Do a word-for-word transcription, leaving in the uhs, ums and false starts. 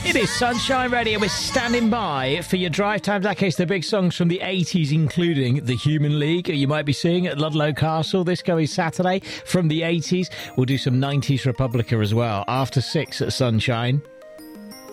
It is Sunshine Radio. We're standing by for your drive times. In that case, the big songs from the eighties, including The Human League, you might be seeing at Ludlow Castle this coming Saturday from the eighties. We'll do some nineties Republica as well after six at Sunshine.